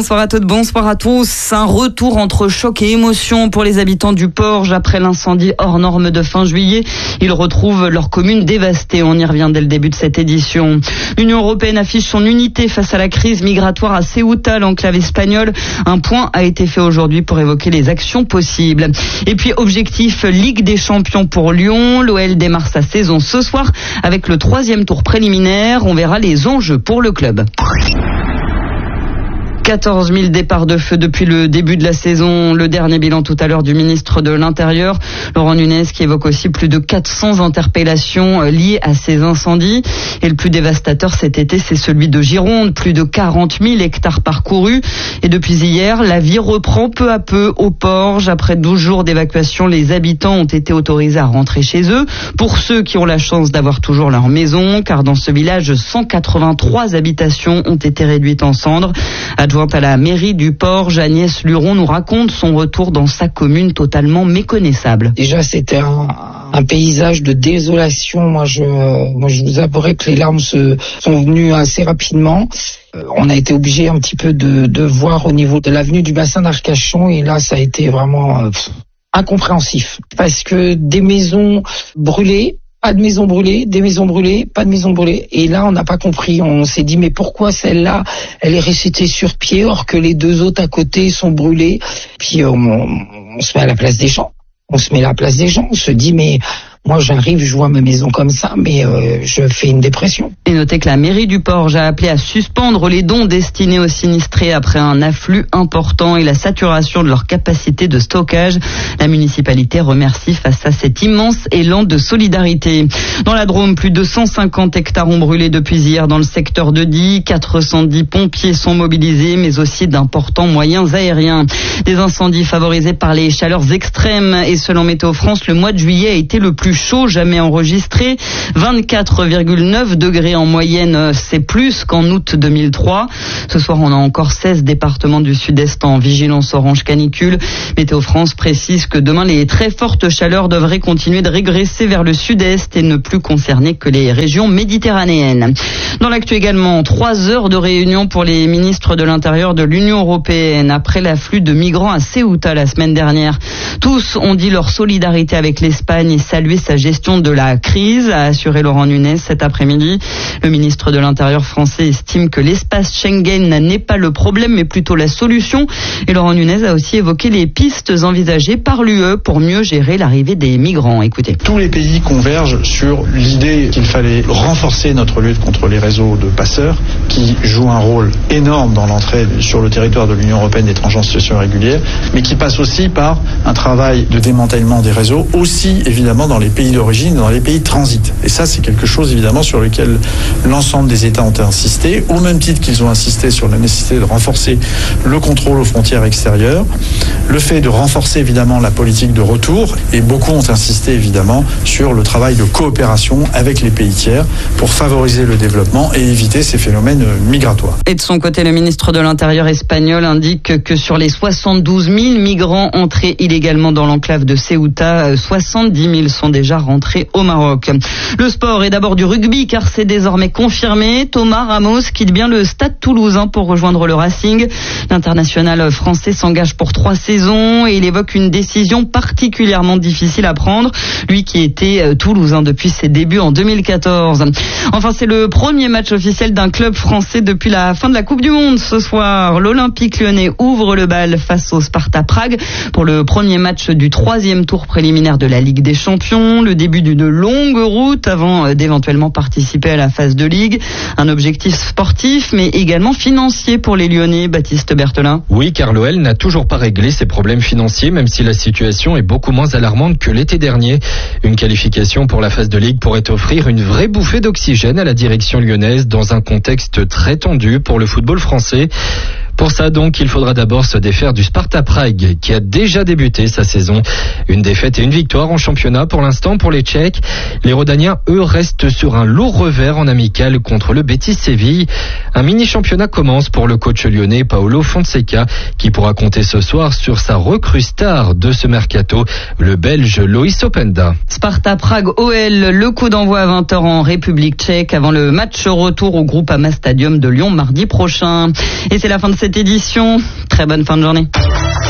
Bonsoir à toutes, bonsoir à tous. Un retour entre choc et émotion pour les habitants du Porge après l'incendie hors norme de fin juillet. Ils retrouvent leur commune dévastée. On y revient dès le début de cette édition. L'Union européenne affiche son unité face à la crise migratoire à Ceuta, l'enclave espagnole. Un point a été fait aujourd'hui pour évoquer les actions possibles. Et puis objectif Ligue des Champions pour Lyon. L'OL démarre sa saison ce soir avec le 3e tour préliminaire. On verra les enjeux pour le club. 14 000 départs de feu depuis le début de la saison. Le dernier bilan tout à l'heure du ministre de l'Intérieur, Laurent Nunez, qui évoque aussi plus de 400 interpellations liées à ces incendies. Et le plus dévastateur cet été, c'est celui de Gironde. Plus de 40 000 hectares parcourus. Et depuis hier, la vie reprend peu à peu au Porge. Après 12 jours d'évacuation, les habitants ont été autorisés à rentrer chez eux. Pour ceux qui ont la chance d'avoir toujours leur maison, car dans ce village, 183 habitations ont été réduites en cendres. Adjointe à la mairie du Porge, Agnès Luron nous raconte son retour dans sa commune totalement méconnaissable. Déjà, c'était un paysage de désolation. Moi, je vous avouerai que les larmes sont venues assez rapidement. On a été obligé un petit peu de voir au niveau de l'avenue du bassin d'Arcachon, et là, ça a été vraiment incompréhensif. Parce que des maisons brûlées, pas de maison brûlée, des maisons brûlées, pas de maison brûlée. Et là, on n'a pas compris. On s'est dit, mais pourquoi celle-là, elle est restée sur pied, or que les deux autres à côté sont brûlées. Puis on se met à la place des gens. On se dit, mais moi j'arrive, je vois ma maison comme ça, mais je fais une dépression. Et notez que la mairie du Porge a appelé à suspendre les dons destinés aux sinistrés après un afflux important et la saturation de leur capacité de stockage. La municipalité remercie face à cet immense élan de solidarité. Dans la Drôme, plus de 150 hectares ont brûlé depuis hier dans le secteur de Die. 410 pompiers sont mobilisés, mais aussi d'importants moyens aériens. Des incendies favorisés par les chaleurs extrêmes. Et selon Météo France, le mois de juillet a été le plus chaud jamais enregistré. 24,9 degrés en moyenne, c'est plus qu'en août 2003. Ce soir, on a encore 16 départements du sud-est en vigilance orange canicule. Météo France précise que demain, les très fortes chaleurs devraient continuer de régresser vers le sud-est et ne plus concerner que les régions méditerranéennes. Dans l'actu également, 3 heures de réunion pour les ministres de l'Intérieur de l'Union européenne après l'afflux de migrants à Ceuta la semaine dernière. Tous ont dit leur solidarité avec l'Espagne et salué sa gestion de la crise, a assuré Laurent Nunez cet après-midi. Le ministre de l'Intérieur français estime que l'espace Schengen n'est pas le problème, mais plutôt la solution. Et Laurent Nunez a aussi évoqué les pistes envisagées par l'UE pour mieux gérer l'arrivée des migrants. Écoutez. Tous les pays convergent sur l'idée qu'il fallait renforcer notre lutte contre les réseaux de passeurs qui jouent un rôle énorme dans l'entrée sur le territoire de l'Union européenne d'étrangers en situation irrégulière, mais qui passe aussi par un travail de démantèlement des réseaux, aussi évidemment dans les pays d'origine et dans les pays de transit. Et ça, c'est quelque chose évidemment sur lequel l'ensemble des États ont insisté, au même titre qu'ils ont insisté sur la nécessité de renforcer le contrôle aux frontières extérieures, le fait de renforcer évidemment la politique de retour, et beaucoup ont insisté évidemment sur le travail de coopération avec les pays tiers pour favoriser le développement et éviter ces phénomènes migratoires. Et de son côté, le ministre de l'Intérieur espagnol indique que sur les 72 000 migrants entrés illégalement dans l'enclave de Ceuta, 70 000 sont déjà rentrés au Maroc. Le sport est d'abord du rugby car c'est désormais confirmé. Thomas Ramos quitte bien le Stade Toulousain pour rejoindre le Racing. L'international français s'engage pour 3 saisons et il évoque une décision particulièrement difficile à prendre. Lui qui était toulousain depuis ses débuts en 2014. Enfin, c'est le premier match officiel d'un club français depuis la fin de la Coupe du Monde. Ce soir, l'Olympique Lyonnais ouvre le bal face au Sparta Prague pour le premier match du 3e tour préliminaire de la Ligue des Champions. Le début d'une longue route avant d'éventuellement participer à la phase de Ligue. Un objectif sportif mais également financier pour les Lyonnais, Baptiste Berthelin. Oui, car l'OL n'a toujours pas réglé ses problèmes financiers, même si la situation est beaucoup moins alarmante que l'été dernier. Une qualification pour la phase de Ligue pourrait offrir une vraie bouffée d'oxygène à la direction lyonnaise dans un contexte très tendu pour le football français. Pour ça, donc, il faudra d'abord se défaire du Sparta Prague, qui a déjà débuté sa saison. Une défaite et une victoire en championnat pour l'instant pour les Tchèques. Les Rodaniens, eux, restent sur un lourd revers en amical contre le Betis Séville. Un mini-championnat commence pour le coach lyonnais Paolo Fonseca, qui pourra compter ce soir sur sa recrue star de ce mercato, le Belge Loïs Openda. Sparta Prague OL, le coup d'envoi à 20h en République tchèque avant le match retour au Groupama Stadium de Lyon mardi prochain. Et c'est la fin de cette cette édition. Très bonne fin de journée.